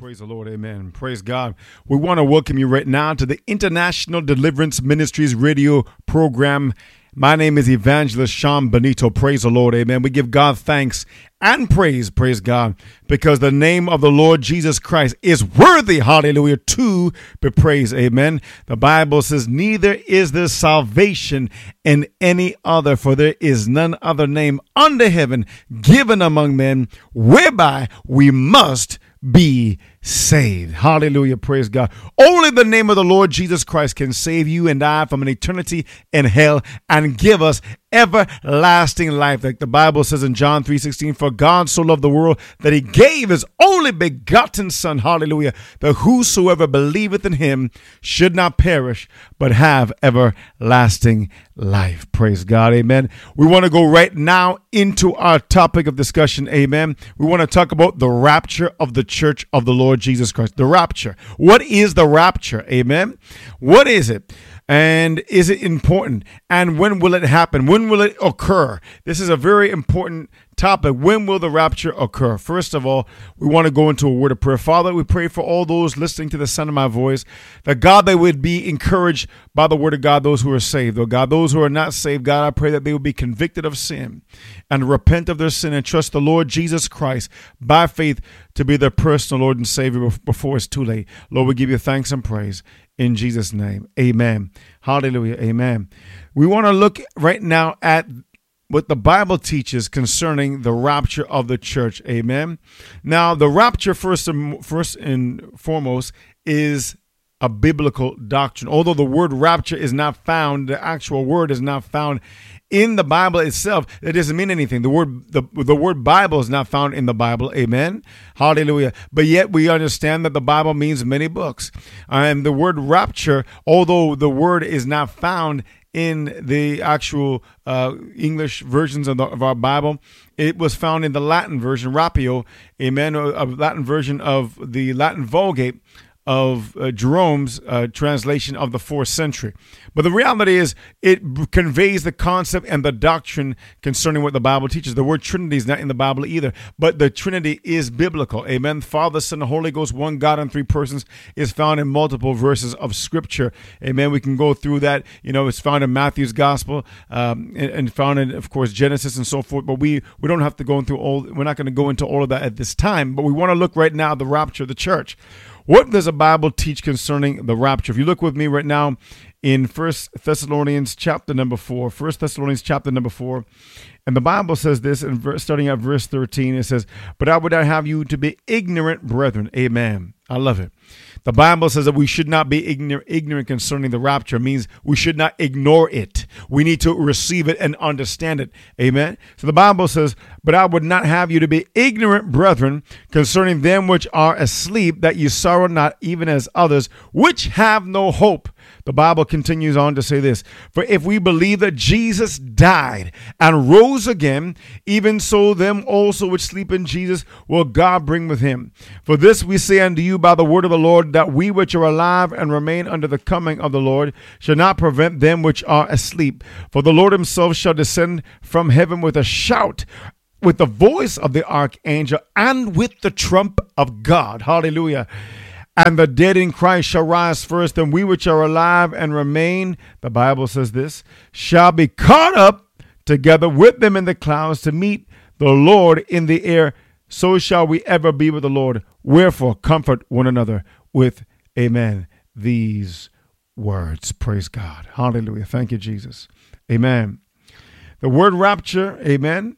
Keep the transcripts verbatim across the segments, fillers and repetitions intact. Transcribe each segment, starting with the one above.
Praise the Lord. Amen. Praise God. We want to welcome you right now to the International Deliverance Ministries radio program. My name is Evangelist Sean Benito. Praise the Lord. Amen. We give God thanks and praise. Praise God. Because the name of the Lord Jesus Christ is worthy. Hallelujah. To be praised. Amen. The Bible says, neither is there salvation in any other, for there is none other name under heaven given among men whereby we must be saved. Hallelujah. Praise God. Only the name of the Lord Jesus Christ can save you and I from an eternity in hell and give us everlasting life. Like the Bible says in John three sixteen, for God so loved the world that he gave his only begotten son. Hallelujah. That whosoever believeth in him should not perish, but have everlasting life. Praise God. Amen. We want to go right now into our topic of discussion. Amen. We want to talk about the rapture of the church of the Lord Jesus Christ. The rapture. What is the rapture? Amen. What is it? And is it important? And when will it happen? When will it occur? This is a very important topic. When will the rapture occur? First of all, we want to go into a word of prayer. Father, we pray for all those listening to the sound of my voice, that God, they would be encouraged by the word of God, those who are saved. Oh God, those who are not saved, God, I pray that they will be convicted of sin and repent of their sin and trust the Lord Jesus Christ by faith to be their personal Lord and Savior before it's too late. Lord, we give you thanks and praise. In Jesus' name, amen. Hallelujah, amen. We want to look right now at what the Bible teaches concerning the rapture of the church, amen. Now, the rapture, first and, first and foremost, is a biblical doctrine. Although the word rapture is not found, the actual word is not found in the Bible itself, it doesn't mean anything. The word the, the word Bible is not found in the Bible. Amen. Hallelujah. But yet we understand that the Bible means many books. And the word rapture, although the word is not found in the actual uh, English versions of, the, of our Bible, it was found in the Latin version, rapio, amen, a Latin version of the Latin Vulgate of uh, Jerome's uh, translation of the fourth century. But the reality is it conveys the concept and the doctrine concerning what the Bible teaches. The word Trinity is not in the Bible either, but the Trinity is biblical. Amen. Father, Son, and Holy Ghost, one God in three persons, is found in multiple verses of Scripture. Amen. We can go through that. You know, it's found in Matthew's Gospel um, and, and found in, of course, Genesis and so forth. But we, we don't have to go into all, we're not going to go into all of that at this time. But we want to look right now at the rapture of the church. What does the Bible teach concerning the rapture? If you look with me right now in First Thessalonians chapter number four, First Thessalonians chapter number four, and the Bible says this, in verse, starting at verse thirteen, it says, but I would not have you to be ignorant, brethren. Amen. I love it. The Bible says that we should not be ignorant, ignorant concerning the rapture. It means we should not ignore it. We need to receive it and understand it. Amen. So the Bible says, but I would not have you to be ignorant, brethren, concerning them which are asleep, that ye sorrow not, even as others, which have no hope. The Bible continues on to say this, for if we believe that Jesus died and rose again, even so them also which sleep in Jesus will God bring with him. For this we say unto you by the word of the Lord, that we which are alive and remain unto the coming of the Lord shall not prevent them which are asleep. For the Lord himself shall descend from heaven with a shout, with the voice of the archangel, and with the trump of God. Hallelujah. And the dead in Christ shall rise first, and we which are alive and remain, the Bible says this, shall be caught up together with them in the clouds to meet the Lord in the air. So shall we ever be with the Lord. Wherefore, comfort one another with, amen, these words. Praise God. Hallelujah. Thank you, Jesus. Amen. The word rapture, amen,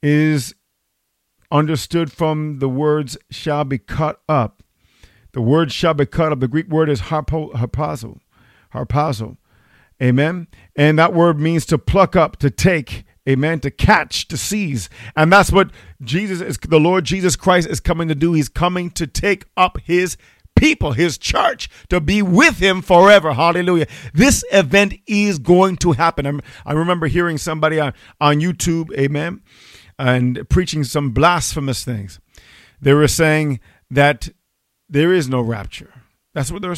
is understood from the words shall be caught up. The word shall be cut up. The Greek word is harpo, harpazo, harpazo. Amen. And that word means to pluck up, to take, amen, to catch, to seize. And that's what Jesus is, the Lord Jesus Christ is coming to do. He's coming to take up his people, his church, to be with him forever. Hallelujah. This event is going to happen. I'm, I remember hearing somebody on, on YouTube, amen, and preaching some blasphemous things. They were saying that there is no rapture. That's what they were saying.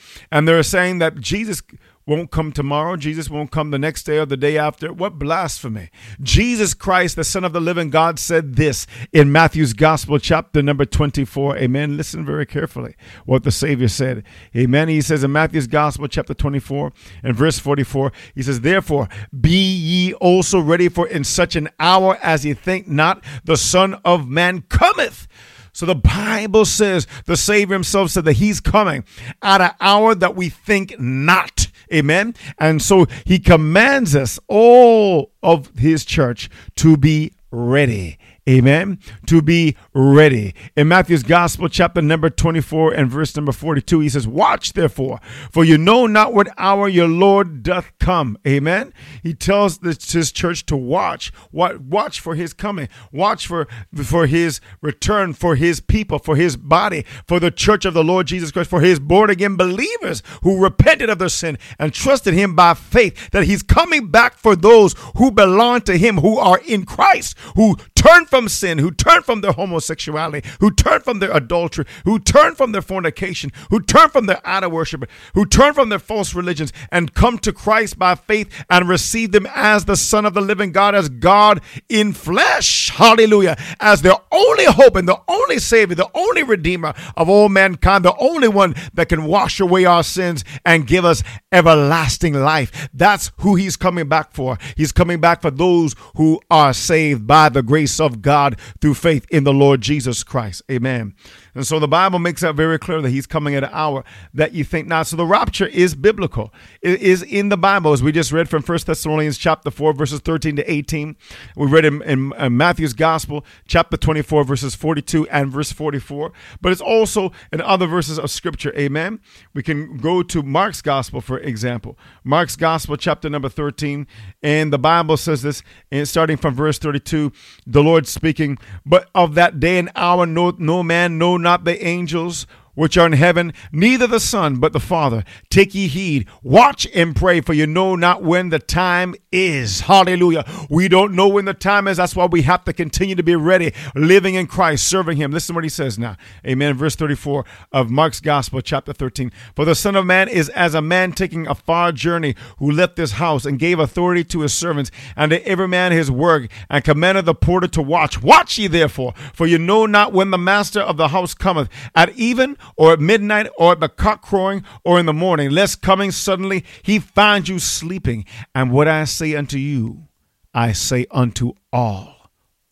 And they're saying that Jesus won't come tomorrow. Jesus won't come the next day or the day after. What blasphemy. Jesus Christ, the Son of the living God, said this in Matthew's Gospel, chapter number twenty-four. Amen. Listen very carefully what the Savior said. Amen. He says in Matthew's Gospel, chapter twenty-four and verse forty-four, he says, therefore, be ye also ready, for in such an hour as ye think not, the Son of Man cometh. So the Bible says, the Savior himself said that he's coming at an hour that we think not. Amen. And so he commands us, all of his church, to be ready. Amen. To be ready. In Matthew's Gospel, chapter number twenty-four and verse number forty-two, he says, watch therefore, for you know not what hour your Lord doth come. Amen. He tells this, his church to watch. What watch for his coming. Watch for, for his return, for his people, for his body, for the church of the Lord Jesus Christ, for his born again believers who repented of their sin and trusted him by faith, that he's coming back for those who belong to him, who are in Christ, who turn from sin, who turn from their homosexuality, who turn from their adultery, who turn from their fornication, who turn from their idol worship, who turn from their false religions and come to Christ by faith and receive them as the Son of the living God, as God in flesh. Hallelujah. As their only hope and the only Savior, the only Redeemer of all mankind, the only one that can wash away our sins and give us everlasting life. That's who he's coming back for. He's coming back for those who are saved by the grace of God through faith in the Lord Jesus Christ. Amen. And so the Bible makes that very clear that he's coming at an hour that you think not. So the rapture is biblical. It is in the Bible, as we just read from First Thessalonians chapter four, verses thirteen to eighteen. We read in, in, in Matthew's Gospel, chapter twenty-four, verses forty-two and verse forty-four. But it's also in other verses of Scripture. Amen. We can go to Mark's Gospel, for example. Mark's Gospel, chapter number thirteen. And the Bible says this, and starting from verse thirty-two, the Lord speaking, but of that day and hour no, no man, no not the angels which are in heaven, neither the Son, but the Father. Take ye heed, watch and pray, for you know not when the time is. Hallelujah. We don't know when the time is. That's why we have to continue to be ready, living in Christ, serving him. Listen to what he says now. Amen. Verse thirty-four of Mark's Gospel, chapter thirteen. For the Son of Man is as a man taking a far journey, who left his house and gave authority to his servants, and to every man his work, and commanded the porter to watch. Watch ye therefore, for you know not when the master of the house cometh, at even, or at midnight, or at the cock crowing, or in the morning, lest coming suddenly he find you sleeping. And what I say unto you, I say unto all,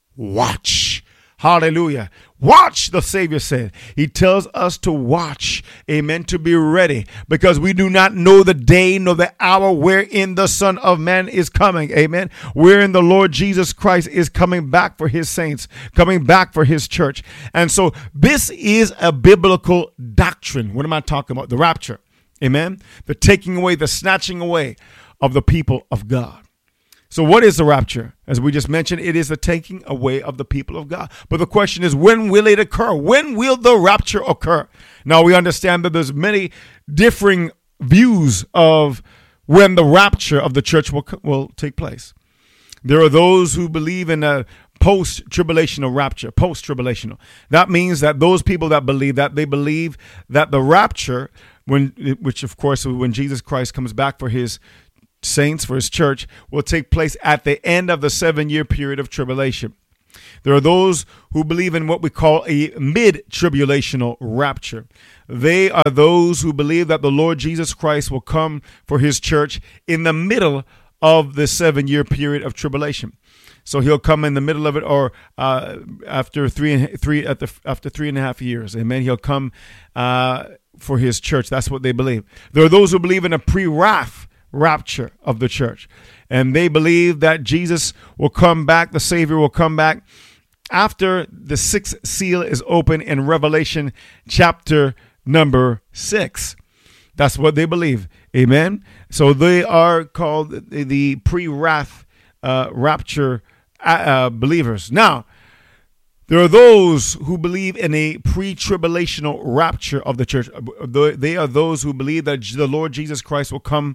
watch. Hallelujah. Watch, the Savior said. He tells us to watch, amen, to be ready, because we do not know the day nor the hour wherein the Son of Man is coming, amen, wherein the Lord Jesus Christ is coming back for his saints, coming back for his church. And so this is a biblical doctrine. What am I talking about? The rapture, amen, the taking away, the snatching away of the people of God. So what is the rapture? As we just mentioned, it is the taking away of the people of God. But the question is, when will it occur? When will the rapture occur? Now, we understand that there's many differing views of when the rapture of the church will, will take place. There are those who believe in a post-tribulational rapture, post-tribulational. That means that those people that believe that, they believe that the rapture, when, which of course, when Jesus Christ comes back for his saints, for his church, will take place at the end of the seven-year period of tribulation. There are those who believe in what we call a mid-tribulational rapture. They are those who believe that the Lord Jesus Christ will come for his church in the middle of the seven-year period of tribulation. So he'll come in the middle of it, or uh, after three, three at the after three and a half years. Amen. He'll come uh, for his church. That's what they believe. There are those who believe in a pre-wrath rapture of the church, and they believe that Jesus will come back, the Savior will come back after the sixth seal is open in Revelation chapter number six. That's what they believe. Amen. So they are called the, the pre-wrath uh, rapture uh, believers. Now, there are those who believe in a pre-tribulational rapture of the church. They are those who believe that the Lord Jesus Christ will come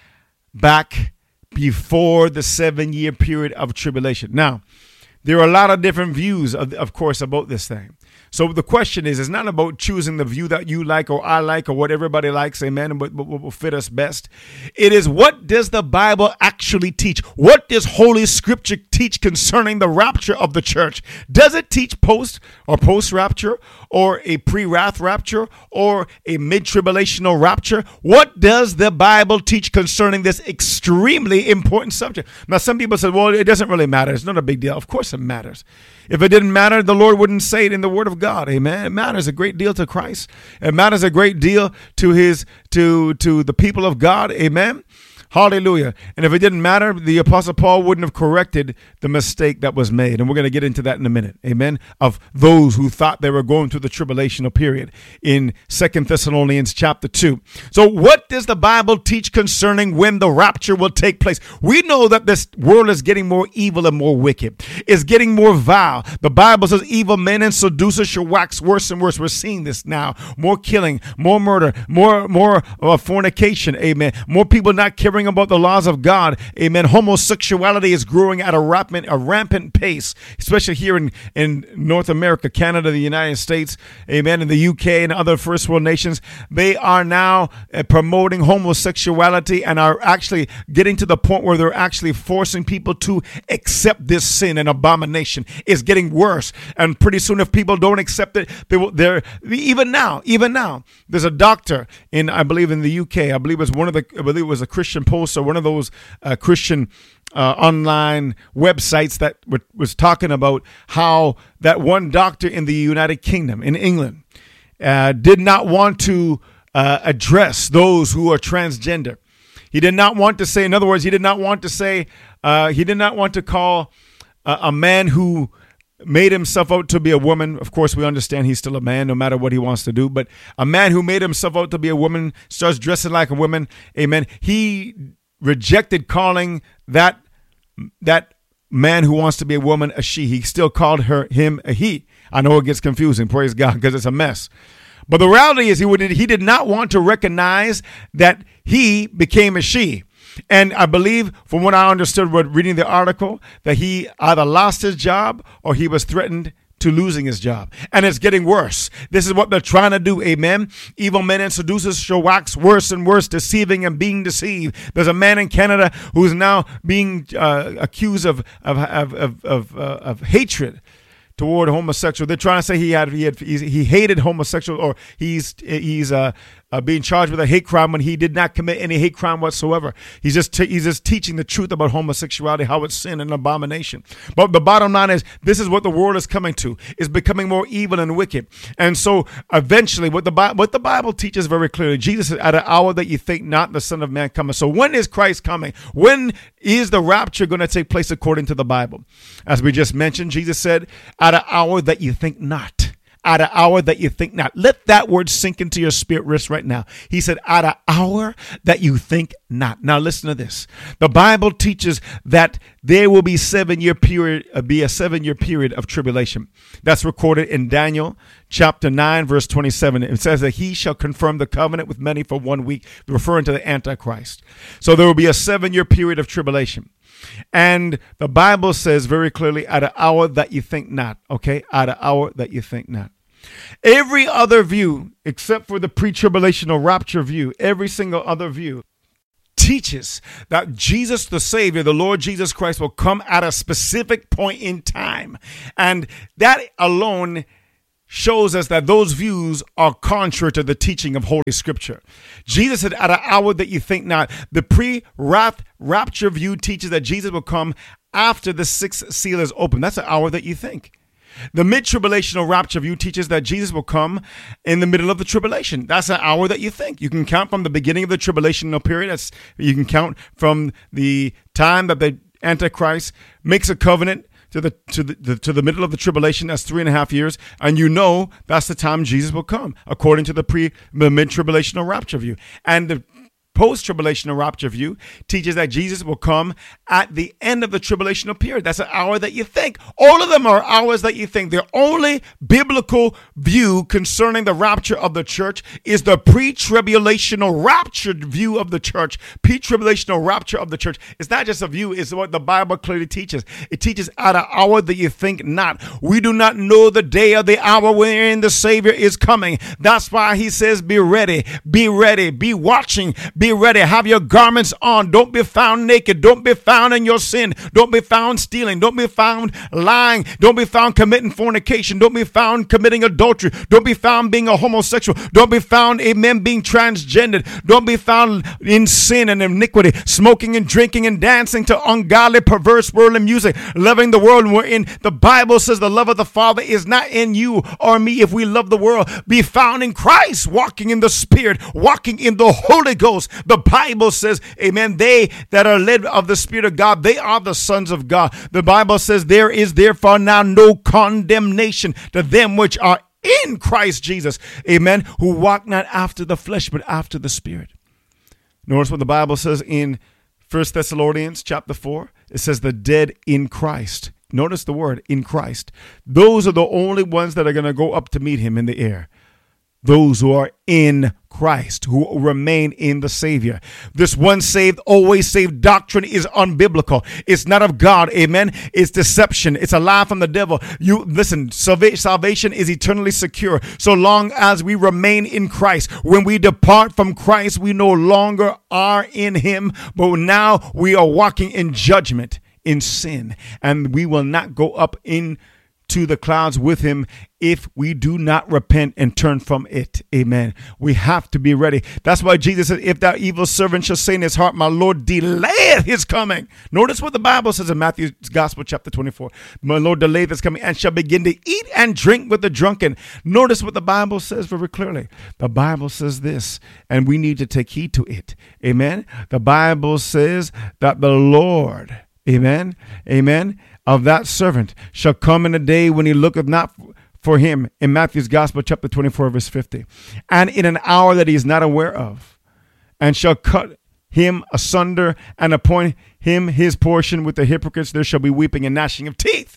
back before the seven-year period of tribulation. Now, there are a lot of different views, of, of course, about this thing. So the question is, it's not about choosing the view that you like or I like or what everybody likes, amen, and what, what will fit us best. It is, what does the Bible actually teach? What does Holy Scripture teach concerning the rapture of the church? Does it teach post or post-rapture or a pre-wrath rapture or a mid-tribulational rapture? What does the Bible teach concerning this extremely important subject? Now, some people say, well, it doesn't really matter. It's not a big deal. Of course it matters. If it didn't matter, the Lord wouldn't say it in the Word of God. Amen. It matters a great deal to Christ. It matters a great deal to his to to the people of God. Amen. Hallelujah. And if it didn't matter, the Apostle Paul wouldn't have corrected the mistake that was made. And we're going to get into that in a minute. Amen. Of those who thought they were going through the tribulational period in Second Thessalonians chapter two. So what does the Bible teach concerning when the rapture will take place? We know that this world is getting more evil and more wicked. It's getting more vile. The Bible says evil men and seducers shall wax worse and worse. We're seeing this now. More killing, more murder, more, more uh, fornication. Amen. More people not caring about the laws of God. Amen. Homosexuality is growing at a rampant, a rampant pace, especially here in, in North America, Canada, the United States, amen, and the U K and other first world nations. They are now uh, promoting homosexuality and are actually getting to the point where they're actually forcing people to accept this sin and abomination. It's getting worse. And pretty soon, if people don't accept it, they will, they're, even now, even now, there's a doctor in, I believe in the U K, I believe it was one of the, I believe it was a Christian Post or one of those uh, Christian uh, online websites that w- was talking about how that one doctor in the United Kingdom, in England, uh, did not want to uh, address those who are transgender. He did not want to say, in other words, he did not want to say, uh, he did not want to call uh, a man who made himself out to be a woman. Of course, we understand he's still a man no matter what he wants to do. But a man who made himself out to be a woman starts dressing like a woman. Amen. He rejected calling that that man who wants to be a woman a she. He still called her him a he. I know it gets confusing, praise God, because it's a mess. But the reality is he would he did not want to recognize that he became a she. And I believe, from what I understood when reading the article, that he either lost his job or he was threatened to losing his job. And it's getting worse. This is what they're trying to do. Amen. Evil men and seducers shall wax worse and worse, deceiving and being deceived. There's a man in Canada who's now being uh, accused of of of of, of, uh, of hatred toward homosexual. They're trying to say he had he had he hated homosexual, or he's he's uh, uh, being charged with a hate crime when he did not commit any hate crime whatsoever. He's just t- he's just teaching the truth about homosexuality, how it's sin and abomination. But the bottom line is, this is what the world is coming to. It's becoming more evil and wicked. And so eventually, what the Bible, what the Bible teaches very clearly, Jesus said, "At an hour that you think not, the Son of Man cometh." So when is Christ coming? When is the rapture going to take place according to the Bible? As we just mentioned, Jesus said, "At an hour that you think not." At an hour that you think not. Let that word sink into your spirit wrist right now. He said, at an hour that you think not. Now listen to this. The Bible teaches that there will be seven year period, uh, be a seven year period of tribulation. That's recorded in Daniel chapter nine, verse twenty-seven. It says that he shall confirm the covenant with many for one week, referring to the Antichrist. So there will be a seven year period of tribulation. And the Bible says very clearly, at an hour that you think not, okay? At an hour that you think not. Every other view, except for the pre-tribulational rapture view, every single other view teaches that Jesus, the Savior, the Lord Jesus Christ, will come at a specific point in time. And that alone shows us that those views are contrary to the teaching of Holy Scripture. Jesus said, at an hour that you think not. The pre-wrath rapture view teaches that Jesus will come after the sixth seal is open. That's an hour that you think. The mid-tribulational rapture view teaches that Jesus will come in the middle of the tribulation. That's an hour that you think. You can count from the beginning of the tribulational period. That's, you can count from the time that the Antichrist makes a covenant to the to the, the to the middle of the tribulation. That's three and a half years, and you know that's the time Jesus will come, according to the pre the mid tribulational rapture view. And the post-tribulational rapture view teaches that Jesus will come at the end of the tribulational period. That's an hour that you think. All of them are hours that you think. The only biblical view concerning the rapture of the church is the pre-tribulational raptured view of the church. Pre-tribulational rapture of the church. It's not just a view, it's what the Bible clearly teaches. It teaches at an hour that you think not. We do not know the day or the hour wherein the Savior is coming. That's why he says, be ready, be ready, be watching, be ready. Have your garments on. Don't be found naked. Don't be found in your sin. Don't be found stealing. Don't be found lying. Don't be found committing fornication. Don't be found committing adultery. Don't be found being a homosexual. Don't be found, amen, being transgendered. Don't be found in sin and iniquity, smoking and drinking and dancing to ungodly, perverse worldly music, loving the world. And we're in, the Bible says the love of the Father is not in you or me if we love the world. Be found in Christ, walking in the Spirit, walking in the Holy Ghost. The Bible says, amen, they that are led of the Spirit of God, they are the sons of God. The Bible says there is therefore now no condemnation to them which are in Christ Jesus, amen, who walk not after the flesh, but after the Spirit. Notice what the Bible says in First Thessalonians chapter four. It says the dead in Christ. Notice the word in Christ. Those are the only ones that are going to go up to meet him in the air. Those who are in Christ, who remain in the Savior. This once saved, always saved doctrine is unbiblical. It's not of God. Amen. It's deception. It's a lie from the devil. You listen, salvation is eternally secure so long as we remain in Christ. When we depart from Christ, we no longer are in him, but now we are walking in judgment, in sin, and we will not go up into the clouds with him if we do not repent and turn from it. Amen. We have to be ready. That's why Jesus said, if that evil servant shall say in his heart, my Lord delayeth his coming. Notice what the Bible says in Matthew's Gospel chapter twenty-four. My Lord delayeth his coming and shall begin to eat and drink with the drunken. Notice what the Bible says very clearly. The Bible says this, and we need to take heed to it. Amen. The Bible says that the Lord, amen, amen, of that servant shall come in a day when he looketh not for him, in Matthew's Gospel, chapter twenty-four, verse fifty, and in an hour that he is not aware of, and shall cut him asunder and appoint him his portion with the hypocrites. There shall be weeping and gnashing of teeth.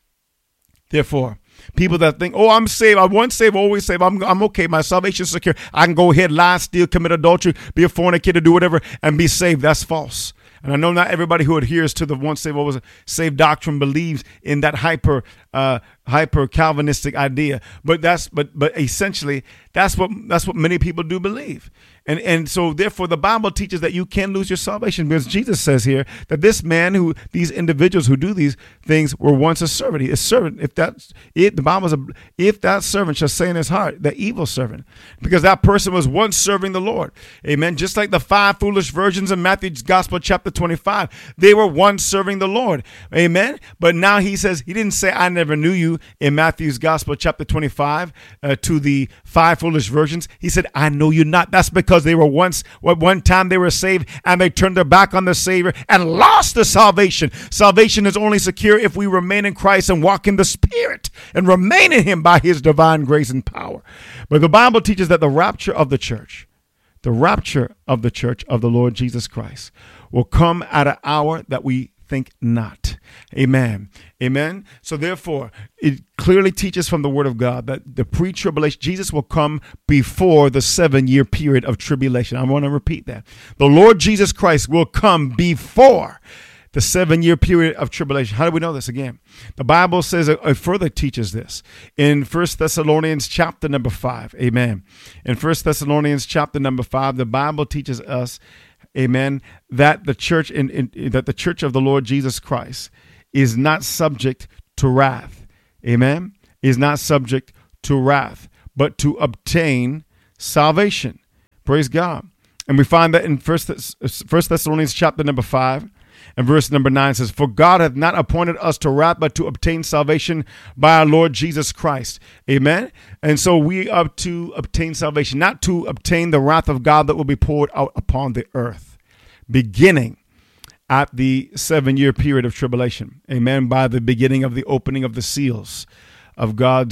Therefore, people that think, oh, I'm saved, I once saved, always saved, I'm, I'm okay, my salvation is secure, I can go ahead, lie, steal, commit adultery, be a fornicator, do whatever, and be saved. That's false. And I know not everybody who adheres to the once saved, always saved doctrine believes in that hyper, uh, hyper Calvinistic idea. But that's, but, but essentially, that's what that's what many people do believe. And and so therefore, the Bible teaches that you can lose your salvation, because Jesus says here that this man who, these individuals who do these things were once a servant. He is servant. If that, it, the Bible says, if that servant shall say in his heart, the evil servant, because that person was once serving the Lord. Amen. Just like the five foolish virgins in Matthew's Gospel, chapter twenty-five, they were once serving the Lord. Amen. But now he says, he didn't say, I never knew you in Matthew's Gospel, chapter twenty-five, uh, to the five foolish virgins. He said, I know you not. That's because they were once, at one time they were saved, and they turned their back on the Savior and lost the salvation. Salvation is only secure if we remain in Christ and walk in the Spirit and remain in him by his divine grace and power. But the Bible teaches that the rapture of the church, the rapture of the church of the Lord Jesus Christ will come at an hour that we think not. Amen. Amen. So therefore, it clearly teaches from the word of God that the pre-tribulation, Jesus will come before the seven-year period of tribulation. I want to repeat that. The Lord Jesus Christ will come before the seven-year period of tribulation. How do we know this? Again, the Bible says, it further teaches this in First Thessalonians chapter number five. Amen. In First Thessalonians chapter number five, the Bible teaches us, amen, that the church in, in that the church of the Lord Jesus Christ is not subject to wrath. Amen. Is not subject to wrath, but to obtain salvation. Praise God. And we find that in First Thessalonians chapter number five and verse number nine says, for God hath not appointed us to wrath, but to obtain salvation by our Lord Jesus Christ. Amen. And so we are to obtain salvation, not to obtain the wrath of God that will be poured out upon the earth, beginning at the seven-year period of tribulation. Amen. By the beginning of the opening of the seals of God's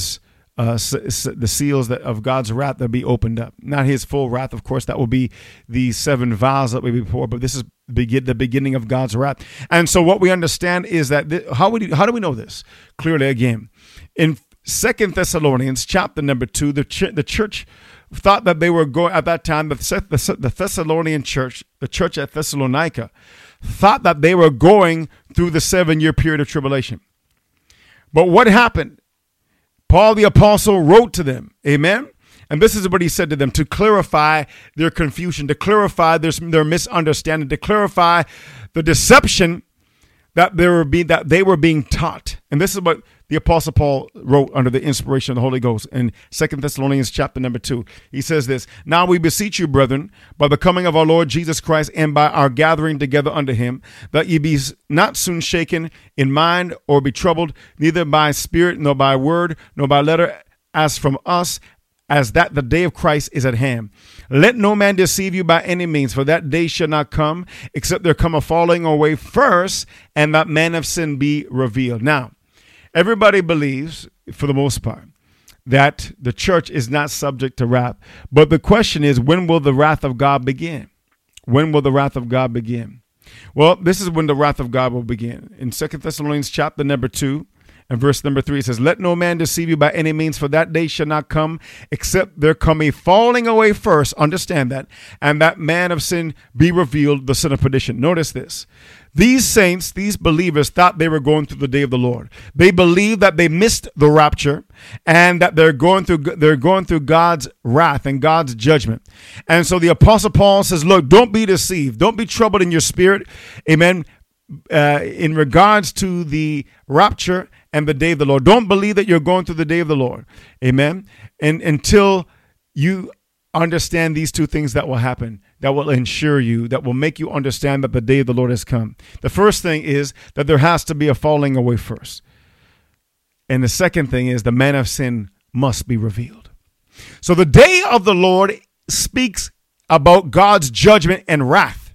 uh, s- s- the seals that of God's wrath that be opened up. Not his full wrath, of course. That will be the seven vials that we be poured. But this is begin the beginning of God's wrath. And so what we understand is that th- how we how do we know this clearly? Again, in Second Thessalonians chapter number two, the ch- the church thought that they were going at that time. The, the, the Thessalonian church, the church at Thessalonica, thought that they were going through the seven-year period of tribulation. But what happened? Paul the apostle wrote to them, amen? And this is what he said to them to clarify their confusion, to clarify their, their misunderstanding, to clarify the deception that they were being that they were being taught. And this is what the Apostle Paul wrote under the inspiration of the Holy Ghost in Second Thessalonians chapter number two. He says this: "Now we beseech you, brethren, by the coming of our Lord Jesus Christ and by our gathering together unto him, that ye be not soon shaken in mind or be troubled, neither by spirit nor by word nor by letter, as from us, as that the day of Christ is at hand. Let no man deceive you by any means, for that day shall not come, except there come a falling away first, and that man of sin be revealed." Now, everybody believes, for the most part, that the church is not subject to wrath. But the question is, when will the wrath of God begin? When will the wrath of God begin? Well, this is when the wrath of God will begin. In Second Thessalonians chapter number two, and verse number three, it says, "Let no man deceive you by any means, for that day shall not come, except there come a falling away first," understand that, "and that man of sin be revealed, the son of perdition." Notice this. These saints, these believers, thought they were going through the day of the Lord. They believed that they missed the rapture and that they're going through they're going through God's wrath and God's judgment. And so the Apostle Paul says, look, don't be deceived. Don't be troubled in your spirit. Amen. Uh, in regards to the rapture and the day of the Lord. Don't believe that you're going through the day of the Lord. Amen. And until you understand these two things that will happen, that will ensure you, that will make you understand that the day of the Lord has come. The first thing is that there has to be a falling away first. And the second thing is the man of sin must be revealed. So the day of the Lord speaks about God's judgment and wrath.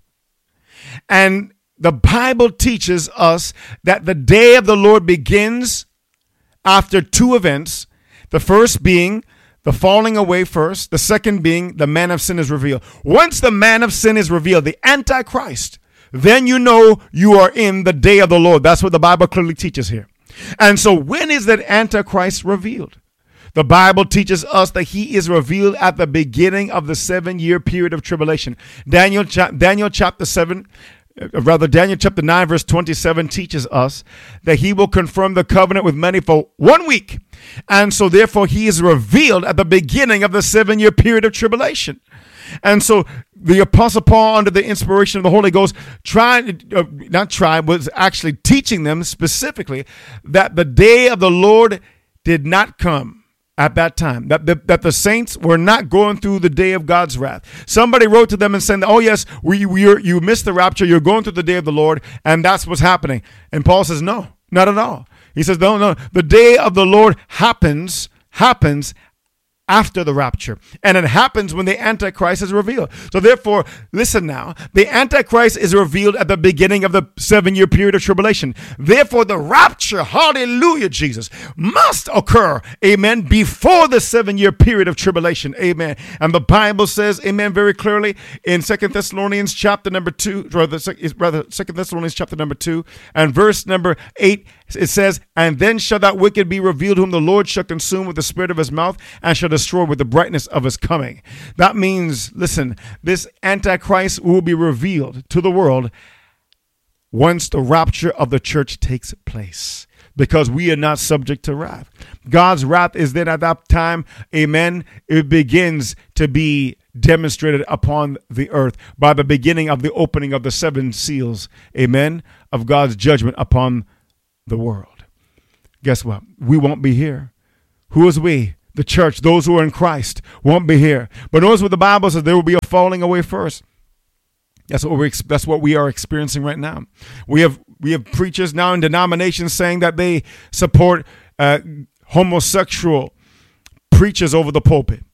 And the Bible teaches us that the day of the Lord begins after two events. The first being the falling away first. The second being the man of sin is revealed. Once the man of sin is revealed, the Antichrist, then you know you are in the day of the Lord. That's what the Bible clearly teaches here. And so when is that Antichrist revealed? The Bible teaches us that he is revealed at the beginning of the seven-year period of tribulation. Daniel, Daniel chapter seven, rather Daniel chapter nine, verse twenty-seven teaches us that he will confirm the covenant with many for one week. And so therefore he is revealed at the beginning of the seven-year period of tribulation. And so the Apostle Paul, under the inspiration of the Holy Ghost, tried, uh, not tried, was actually teaching them specifically that the day of the Lord did not come at that time, that the, that the saints were not going through the day of God's wrath. Somebody wrote to them and said, oh, yes, we, we you missed the rapture. You're going through the day of the Lord, and that's what's happening. And Paul says, no, not at all. He says, no, no, the day of the Lord happens, happens after the rapture. And it happens when the Antichrist is revealed. So therefore, listen now, the Antichrist is revealed at the beginning of the seven-year period of tribulation. Therefore, the rapture, hallelujah, Jesus, must occur, amen, before the seven-year period of tribulation, amen. And the Bible says, amen, very clearly in Second Thessalonians chapter number two, rather, rather Second Thessalonians chapter number two, and verse number eight, it says, "And then shall that wicked be revealed, whom the Lord shall consume with the spirit of his mouth, and shall destroy with the brightness of his coming." That means, listen, this Antichrist will be revealed to the world once the rapture of the church takes place, because we are not subject to wrath. God's wrath is then at that time, amen, it begins to be demonstrated upon the earth by the beginning of the opening of the seven seals, amen, of God's judgment upon the world. Guess what? We won't be here. Who is we? The church, those who are in Christ, won't be here. But notice what the Bible says, there will be a falling away first. That's what we that's what we are experiencing right now. We have we have preachers now in denominations saying that they support uh, homosexual preachers over the pulpit.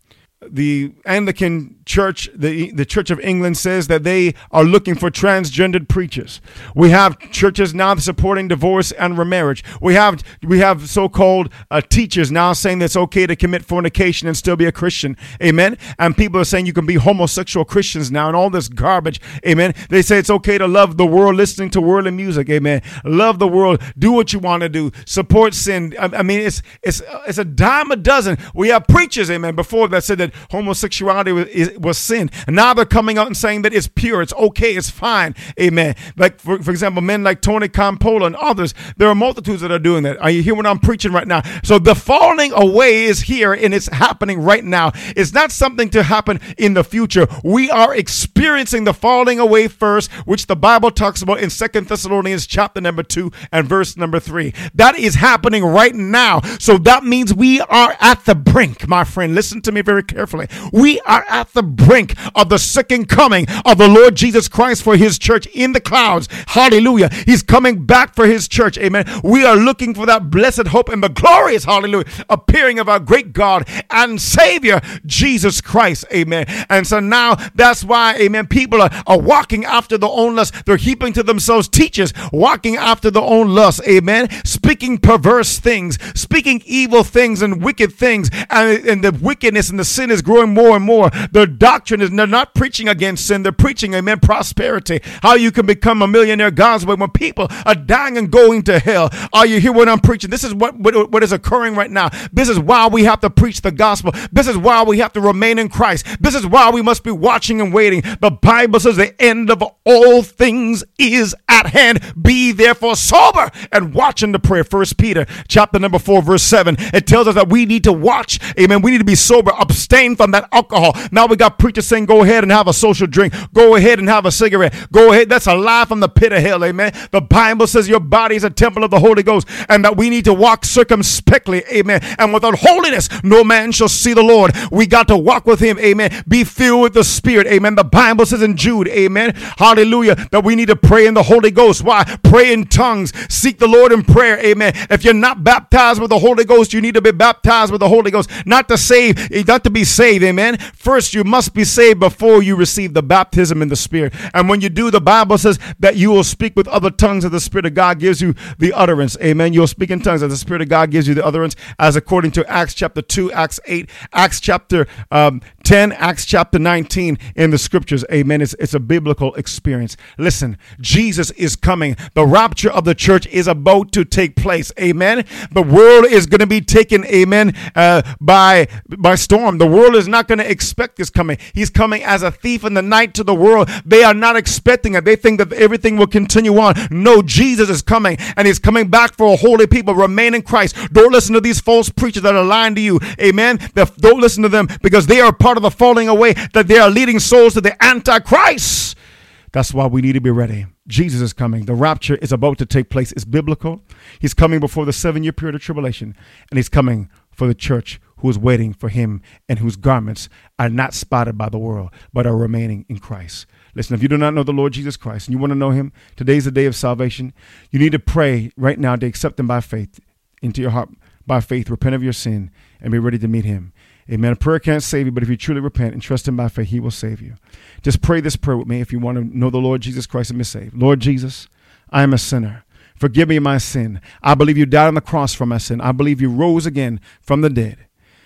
the Anglican Church, the the Church of England says that they are looking for transgendered preachers. We have churches now supporting divorce and remarriage. We have we have so-called uh, teachers now saying that it's okay to commit fornication and still be a Christian. Amen. And people are saying you can be homosexual Christians now and all this garbage. Amen. They say it's okay to love the world, listening to worldly music. Amen. Love the world. Do what you want to do. Support sin. I, I mean, it's it's it's a dime a dozen. We have preachers, amen, before that said that homosexuality was, is, was sin. And now they're coming out and saying that it's pure, it's okay, it's fine. Amen. Like, for, for example, men like Tony Campolo and others, there are multitudes that are doing that. Are you hearing what I'm preaching right now? So the falling away is here and it's happening right now. It's not something to happen in the future. We are experiencing the falling away first, which the Bible talks about in Second Thessalonians chapter number two and verse number three. That is happening right now. So that means we are at the brink, my friend. Listen to me very carefully. We are at the brink of the second coming of the Lord Jesus Christ for his church in the clouds. Hallelujah. He's coming back for his church. Amen. We are looking for that blessed hope and the glorious, hallelujah, appearing of our great God and Savior, Jesus Christ. Amen. And so now that's why, amen, people are, are walking after their own lust. They're heaping to themselves teachers, walking after their own lust. Amen. Speaking perverse things, speaking evil things and wicked things. And, and the wickedness and the sin is growing more and more. Their doctrine is they're not preaching against sin. They're preaching, amen, prosperity. How you can become a millionaire God's way when people are dying and going to hell. Are you hear what I'm preaching? This is what, what, what is occurring right now. This is why we have to preach the gospel. This is why we have to remain in Christ. This is why we must be watching and waiting. The Bible says the end of all things is at hand. Be therefore sober and watch in the prayer. First Peter chapter number four, verse seven. It tells us that we need to watch. Amen. We need to be sober, abstain from that alcohol. Now we got preachers saying, go ahead and have a social drink. Go ahead and have a cigarette. Go ahead. That's a lie from the pit of hell. Amen. The Bible says your body is a temple of the Holy Ghost and that we need to walk circumspectly. Amen. And without holiness, no man shall see the Lord. We got to walk with him. Amen. Be filled with the Spirit. Amen. The Bible says in Jude, amen, hallelujah, that we need to pray in the Holy Ghost. Why? Pray in tongues. Seek the Lord in prayer. Amen. If you're not baptized with the Holy Ghost, you need to be baptized with the Holy Ghost. Not to save, not to be saved. Amen. First, you must be saved before you receive the baptism in the Spirit. And when you do, the Bible says that you will speak with other tongues as the Spirit of God gives you the utterance. Amen. You'll speak in tongues as the Spirit of God gives you the utterance, as according to Acts chapter two, Acts eight, Acts chapter um, ten, Acts chapter nineteen in the scriptures. Amen. It's, it's a biblical experience. Listen, Jesus is coming. The rapture of the church is about to take place. Amen. The world is going to be taken, amen, uh, by, by storm. The world is not going to expect this coming. He's coming as a thief in the night to the world. They are not expecting it. They think that everything will continue on. No, Jesus is coming and he's coming back for a holy people. Remain in Christ. Don't listen to these false preachers that are lying to you. Amen. Don't listen to them because they are part of the falling away, that they are leading souls to the Antichrist. That's why we need to be ready. Jesus is coming. The rapture is about to take place. It's biblical. He's coming before the seven-year period of tribulation, and he's coming for the church who is waiting for him and whose garments are not spotted by the world, but are remaining in Christ. Listen, if you do not know the Lord Jesus Christ and you want to know him, today's the day of salvation. You need to pray right now to accept him by faith into your heart, by faith, repent of your sin, and be ready to meet him. Amen. A prayer can't save you, but if you truly repent and trust him by faith, he will save you. Just pray this prayer with me if you want to know the Lord Jesus Christ and be saved. Lord Jesus, I am a sinner. Forgive me my sin. I believe you died on the cross for my sin. I believe you rose again from the dead,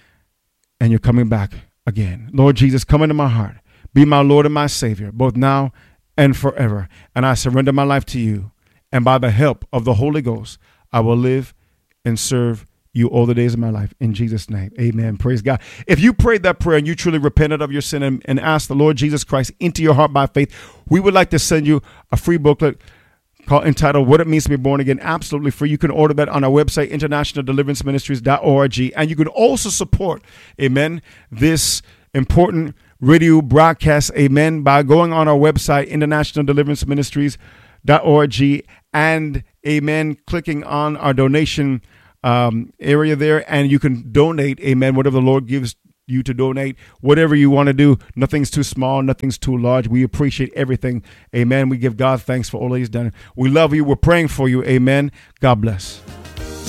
and you're coming back again. Lord Jesus, come into my heart. Be my Lord and my Savior, both now and forever. And I surrender my life to you. And by the help of the Holy Ghost, I will live and serve you all the days of my life. In Jesus' name, amen. Praise God. If you prayed that prayer and you truly repented of your sin and, and asked the Lord Jesus Christ into your heart by faith, we would like to send you a free booklet called entitled What It Means to Be Born Again, absolutely free. You can order that on our website, international deliverance ministries dot org. And you can also support, amen, this important radio broadcast, amen, by going on our website, international deliverance ministries dot org, and, amen, clicking on our donation um, area there, and you can donate, amen, whatever the Lord gives you to donate, whatever you want to do. Nothing's too small, nothing's too large. We appreciate everything. Amen. We give God thanks for all he's done. We love you. We're praying for you. Amen. God bless.